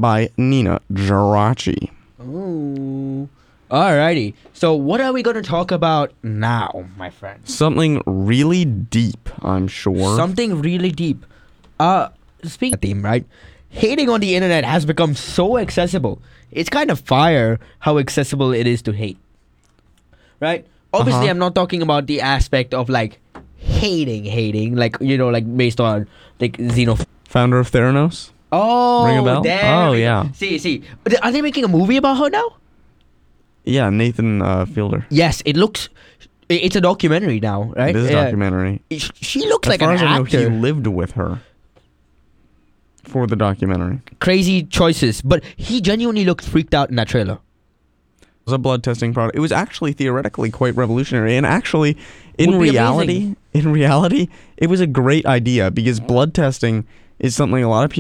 by Nina Geraci. Ooh. Alrighty. So what are we going to talk about now, my friend? Something really deep, I'm sure. Something really deep. Speaking of theme, right? Hating on the internet has become so accessible. It's kind of fire how accessible it is to hate. Right? Obviously, I'm not talking about the aspect of like hating, like, you know, like based on like Founder of Theranos? Oh, Ring a bell? there Oh, we go. yeah. See. Are they making a movie about her now? Yeah, Nathan Fielder. Yes, it looks. It's a documentary now, right? It is a documentary. She looks As like far an as I know, he actor. lived with her for the documentary. Crazy choices, but he genuinely looked freaked out in that trailer. It was a blood testing product. It was actually theoretically quite revolutionary, and actually, Would in be reality, amazing. it was a great idea because blood testing is something a lot of people